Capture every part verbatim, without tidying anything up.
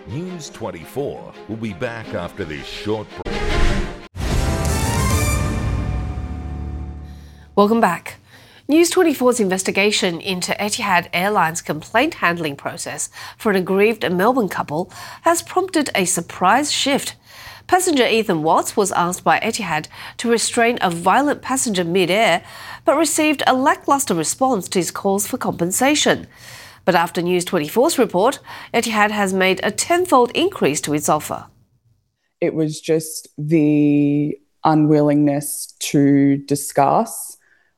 News twenty-four will be back after this short break. Welcome back. News twenty-four's investigation into Etihad Airlines' complaint handling process for an aggrieved Melbourne couple has prompted a surprise shift. Passenger Ethan Watts was asked by Etihad to restrain a violent passenger mid-air, but received a lacklustre response to his calls for compensation. But after News twenty-four's report, Etihad has made a tenfold increase to its offer. It was just the unwillingness to discuss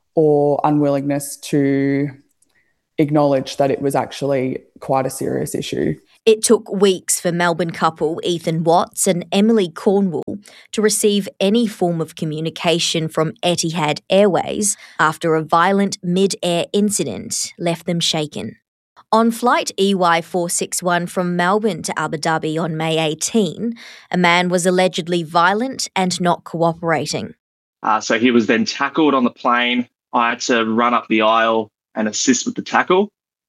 or unwillingness to acknowledge that it was actually quite a serious issue. It took weeks for Melbourne couple Ethan Watts and Emily Cornwall to receive any form of communication from Etihad Airways after a violent mid-air incident left them shaken. On flight E Y four sixty-one from Melbourne to Abu Dhabi on May eighteenth, a man was allegedly violent and not cooperating. Uh, so he was then tackled on the plane. I had to run up the aisle and assist with the tackle.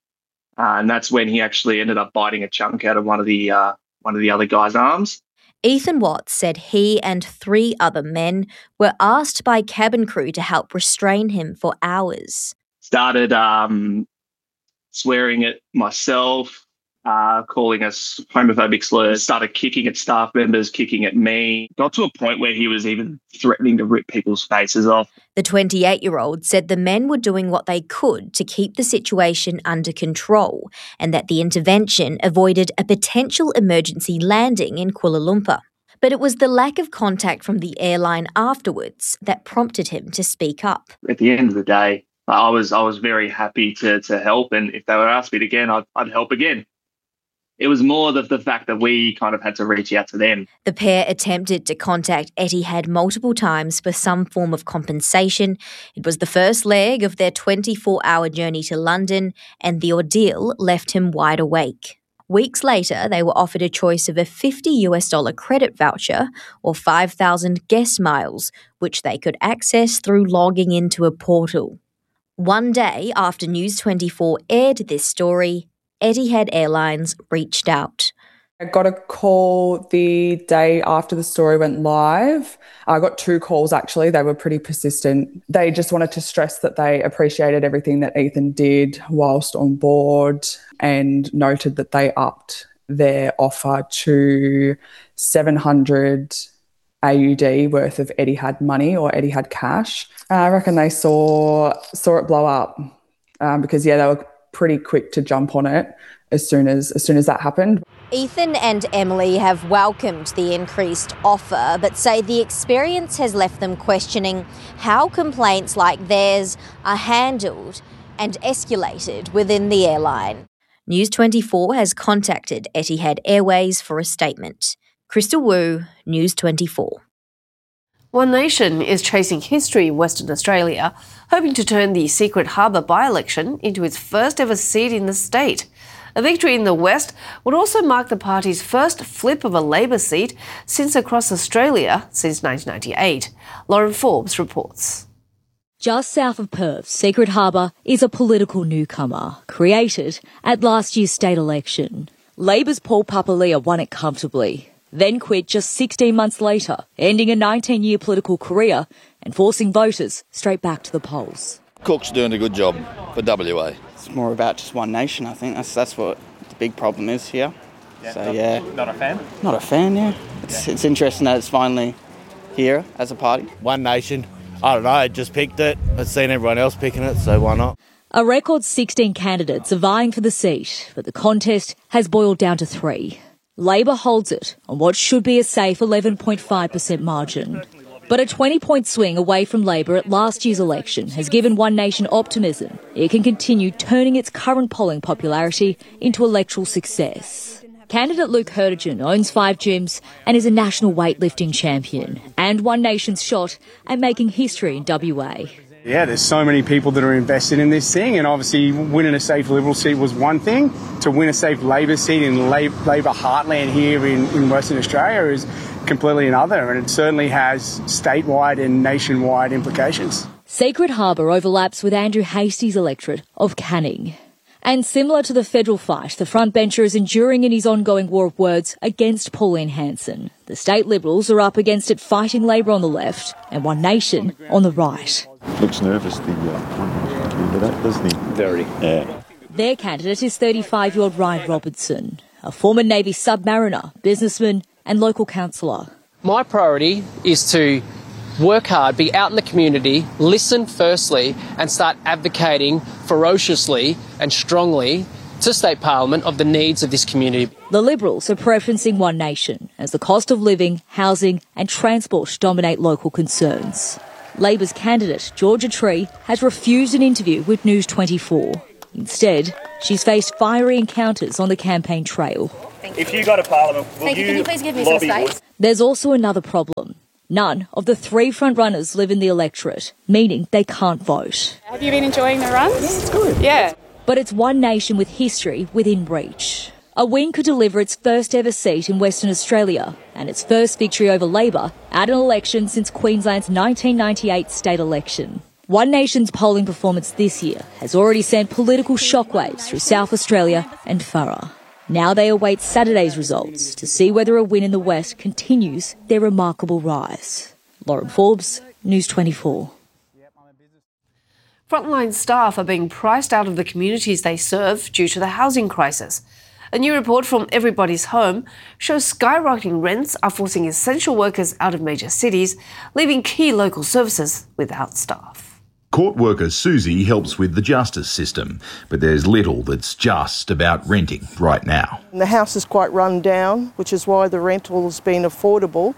Uh, and that's when he actually ended up biting a chunk out of one of the uh, one of the other guy's arms. Ethan Watts said he and three other men were asked by cabin crew to help restrain him for hours. Started um, swearing at myself, uh, calling us homophobic slurs, started kicking at staff members, kicking at me. Got to a point where he was even threatening to rip people's faces off. The twenty-eight-year-old said the men were doing what they could to keep the situation under control and that the intervention avoided a potential emergency landing in Kuala Lumpur. But it was the lack of contact from the airline afterwards that prompted him to speak up. At the end of the day, I was I was very happy to to help, and if they were asked me again, I'd, I'd help again. It was more the, the fact that we kind of had to reach out to them. The pair attempted to contact Etihad multiple times for some form of compensation. It was the first leg of their twenty-four hour journey to London, and the ordeal left him wide awake. Weeks later, they were offered a choice of a fifty US dollar credit voucher or five thousand guest miles, which they could access through logging into a portal. One day after News twenty-four aired this story, Etihad Airlines reached out. I got a call the day after the story went live. I got two calls actually. They were pretty persistent. They just wanted to stress that they appreciated everything that Ethan did whilst on board and noted that they upped their offer to seven hundred A U D worth of Etihad money or Etihad cash. I reckon they saw saw it blow up um, because, yeah, they were pretty quick to jump on it as soon as as soon as that happened. Ethan and Emily have welcomed the increased offer, but say the experience has left them questioning how complaints like theirs are handled and escalated within the airline. News twenty-four has contacted Etihad Airways for a statement. Crystal Wu, News twenty-four. One Nation is chasing history in Western Australia, hoping to turn the Secret Harbour by-election into its first ever seat in the state. A victory in the West would also mark the party's first flip of a Labor seat since across Australia since nineteen ninety-eight. Lauren Forbes reports. Just south of Perth, Secret Harbour is a political newcomer, created at last year's state election. Labor's Paul Papalia won it comfortably, then quit just sixteen months later, ending a nineteen-year political career and forcing voters straight back to the polls. Cook's doing a good job for W A. It's more about just One Nation, I think. That's that's what the big problem is here. Yeah, so, not, yeah. Not a fan? Not a fan, yeah. It's, yeah. It's interesting that it's finally here as a party. One Nation. I don't know, I just picked it. I've seen everyone else picking it, so why not? A record sixteen candidates are vying for the seat, but the contest has boiled down to three. Labor holds it on what should be a safe eleven point five percent margin. But a twenty-point swing away from Labor at last year's election has given One Nation optimism it can continue turning its current polling popularity into electoral success. Candidate Luke Hurtigan owns five gyms and is a national weightlifting champion, and One Nation's shot at making history in W A. Yeah, there's so many people that are invested in this thing, and obviously winning a safe Liberal seat was one thing. To win a safe Labor seat in Labor heartland here in, in Western Australia is completely another, and it certainly has statewide and nationwide implications. Secret Harbour overlaps with Andrew Hastie's electorate of Canning. And similar to the federal fight, the frontbencher is enduring in his ongoing war of words against Pauline Hanson. The state Liberals are up against it fighting Labor on the left and One Nation on the right. Looks nervous, the uh, that, doesn't he? Very. Yeah. Their candidate is thirty-five-year-old Ryan Robertson, a former Navy submariner, businessman and local councillor. My priority is to work hard, be out in the community, listen firstly, and start advocating ferociously and strongly to State Parliament of the needs of this community. The Liberals are preferencing One Nation as the cost of living, housing and transport dominate local concerns. Labor's candidate, Georgia Tree, has refused an interview with News twenty-four. Instead, she's faced fiery encounters on the campaign trail. If you go to Parliament, will Thank you, you, can you please give me some space? There's also another problem. None of the three frontrunners live in the electorate, meaning they can't vote. Have you been enjoying the runs? Yeah, it's good. Yeah. But it's One Nation with history within reach. A win could deliver its first ever seat in Western Australia and its first victory over Labor at an election since Queensland's nineteen ninety-eight state election. One Nation's polling performance this year has already sent political shockwaves through South Australia and Farah. Now they await Saturday's results to see whether a win in the West continues their remarkable rise. Lauren Forbes, News twenty-four. Frontline staff are being priced out of the communities they serve due to the housing crisis. A new report from Everybody's Home shows skyrocketing rents are forcing essential workers out of major cities, leaving key local services without staff. Court worker Susie helps with the justice system, but there's little that's just about renting right now. The house is quite run down, which is why the rental has been affordable,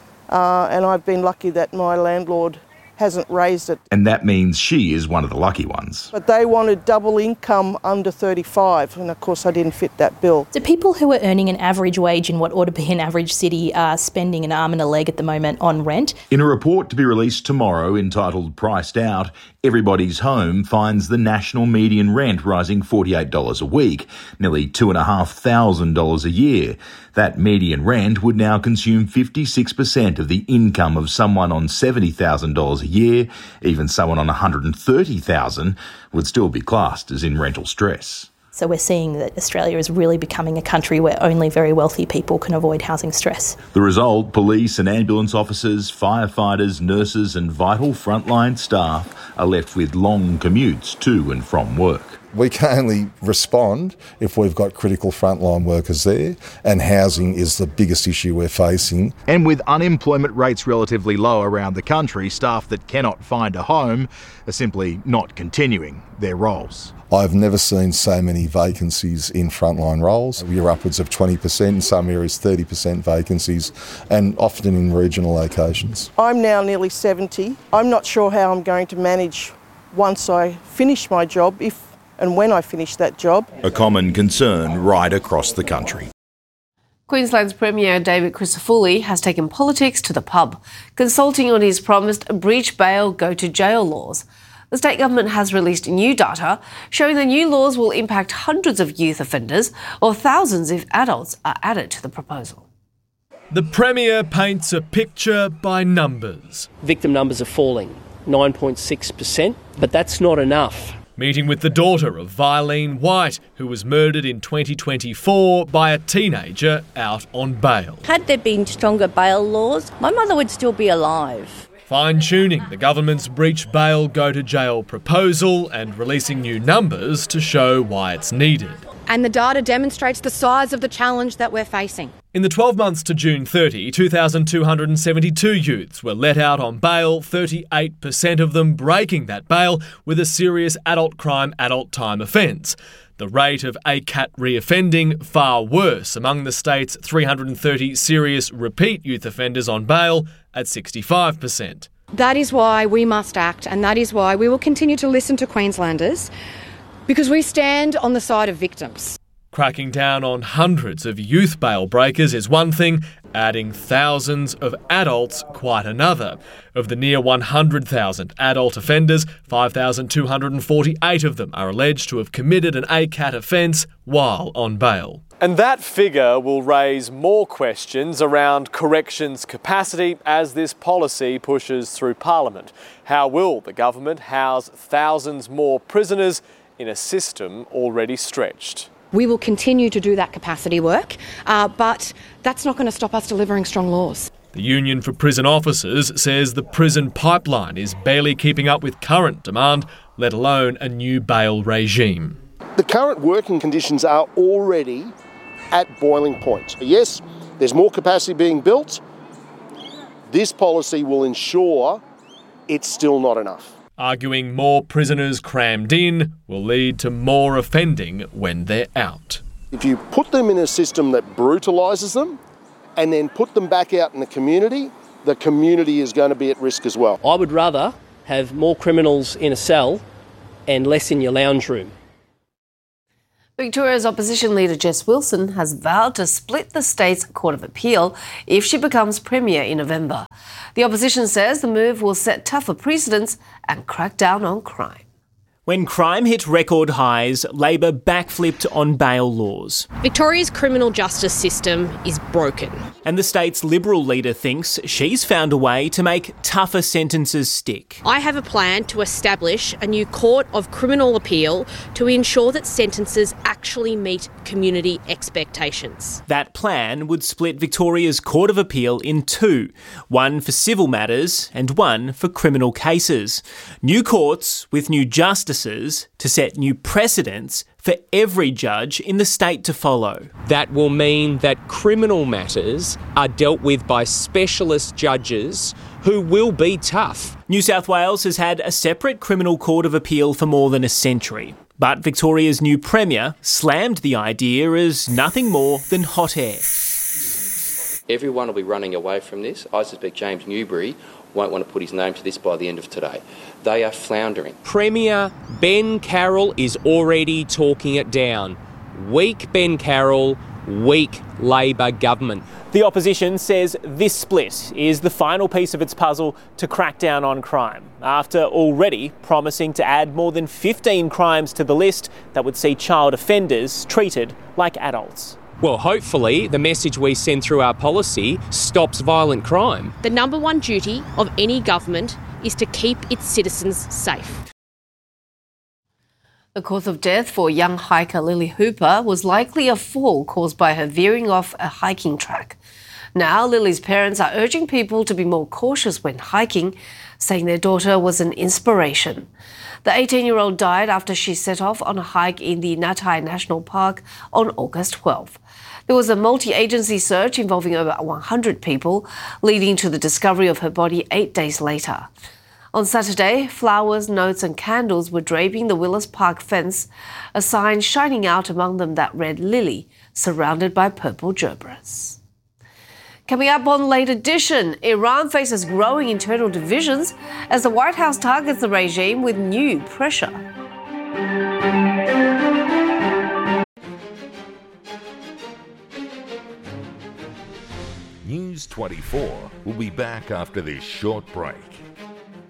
uh, and I've been lucky that my landlord hasn't raised it. And that means she is one of the lucky ones. But they wanted double income under thirty-five, and of course I didn't fit that bill. So people who are earning an average wage in what ought to be an average city are spending an arm and a leg at the moment on rent. In a report to be released tomorrow entitled Priced Out, Everybody's Home finds the national median rent rising forty-eight dollars a week, nearly two thousand five hundred dollars a year. That median rent would now consume fifty-six percent of the income of someone on seventy thousand dollars a year. Even someone on one hundred thirty thousand dollars would still be classed as in rental stress. So we're seeing that Australia is really becoming a country where only very wealthy people can avoid housing stress. The result, police and ambulance officers, firefighters, nurses and vital frontline staff are left with long commutes to and from work. We can only respond if we've got critical frontline workers there, and housing is the biggest issue we're facing. And with unemployment rates relatively low around the country, staff that cannot find a home are simply not continuing their roles. I've never seen so many vacancies in frontline roles. We're upwards of twenty percent, in some areas thirty percent vacancies, and often in regional locations. I'm now nearly seventy. I'm not sure how I'm going to manage once I finish my job, if and when I finish that job. A common concern right across the country. Queensland's Premier David Crisafulli has taken politics to the pub, consulting on his promised breach bail, go to jail laws. The state government has released new data showing the new laws will impact hundreds of youth offenders or thousands if adults are added to the proposal. The Premier paints a picture by numbers. Victim numbers are falling, nine point six percent, but that's not enough. Meeting with the daughter of Vilene White, who was murdered in twenty twenty-four by a teenager out on bail. Had there been stronger bail laws, my mother would still be alive. Fine-tuning the government's breach bail go to jail proposal and releasing new numbers to show why it's needed. And the data demonstrates the size of the challenge that we're facing. In the twelve months to June thirtieth, two thousand two hundred seventy-two youths were let out on bail, thirty-eight percent of them breaking that bail with a serious adult crime, adult time offence. The rate of A C A T reoffending far worse among the state's three hundred thirty serious repeat youth offenders on bail at sixty-five percent. That is why we must act, and that is why we will continue to listen to Queenslanders, because we stand on the side of victims. Cracking down on hundreds of youth bail breakers is one thing, adding thousands of adults quite another. Of the near one hundred thousand adult offenders, five thousand two hundred forty-eight of them are alleged to have committed an A C A T offence while on bail. And that figure will raise more questions around corrections capacity as this policy pushes through Parliament. How will the government house thousands more prisoners in a system already stretched. We will continue to do that capacity work, uh, but that's not going to stop us delivering strong laws. The Union for Prison Officers says the prison pipeline is barely keeping up with current demand, let alone a new bail regime. The current working conditions are already at boiling point. Yes, there's more capacity being built. This policy will ensure it's still not enough. Arguing more prisoners crammed in will lead to more offending when they're out. If you put them in a system that brutalises them and then put them back out in the community, the community is going to be at risk as well. I would rather have more criminals in a cell and less in your lounge room. Victoria's opposition leader Jess Wilson has vowed to split the state's Court of Appeal if she becomes Premier in November. The opposition says the move will set tougher precedents and crack down on crime. When crime hit record highs, Labor backflipped on bail laws. Victoria's criminal justice system is broken. And the state's Liberal leader thinks she's found a way to make tougher sentences stick. I have a plan to establish a new Court of Criminal Appeal to ensure that sentences actually meet community expectations. That plan would split Victoria's Court of Appeal in two, one for civil matters and one for criminal cases. New courts with new justices to set new precedents for every judge in the state to follow. That will mean that criminal matters are dealt with by specialist judges who will be tough. New South Wales has had a separate criminal court of appeal for more than a century, but Victoria's new Premier slammed the idea as nothing more than hot air. Everyone will be running away from this. I suspect James Newbury won't want to put his name to this by the end of today. They are floundering. Premier Ben Carroll is already talking it down. Weak Ben Carroll, weak Labor government. The opposition says this split is the final piece of its puzzle to crack down on crime, after already promising to add more than fifteen crimes to the list that would see child offenders treated like adults. Well, hopefully the message we send through our policy stops violent crime. The number one duty of any government is to keep its citizens safe. The cause of death for young hiker Lily Hooper was likely a fall caused by her veering off a hiking track. Now, Lily's parents are urging people to be more cautious when hiking, saying their daughter was an inspiration. The eighteen-year-old died after she set off on a hike in the Natai National Park on August twelfth. There was a multi-agency search involving over one hundred people, leading to the discovery of her body eight days later. On Saturday, flowers, notes and candles were draping the Willis Park fence, a sign shining out among them that read Lily, surrounded by purple gerbils. Coming up on Late Edition, Iran faces growing internal divisions as the White House targets the regime with new pressure. News twenty-four will be back after this short break.